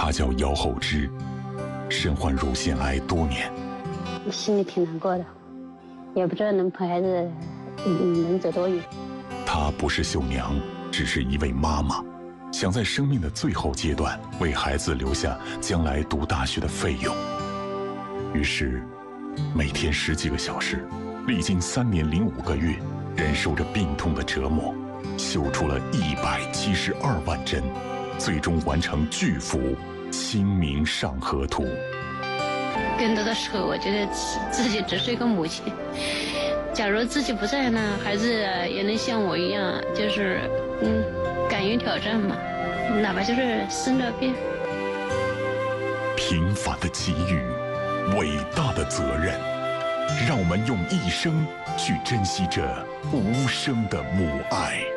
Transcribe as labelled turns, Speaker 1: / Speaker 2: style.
Speaker 1: 她叫姚厚芝，身患乳腺癌多年，
Speaker 2: 心里挺难过的，也不知道能陪孩子能走多远。
Speaker 1: 她不是绣娘，只是一位妈妈，想在生命的最后阶段为孩子留下将来读大学的费用。于是，每天10几个小时，历经3年0.5个月，忍受着病痛的折磨，绣出了172万针，最终完成巨幅《清明上河图》。
Speaker 2: 更多的时候，我觉得自己只是一个母亲。假如自己不在呢，孩子也能像我一样，就是敢于挑战嘛，哪怕就是生了病。
Speaker 1: 平凡的机遇，伟大的责任，让我们用一生去珍惜这无声的母爱。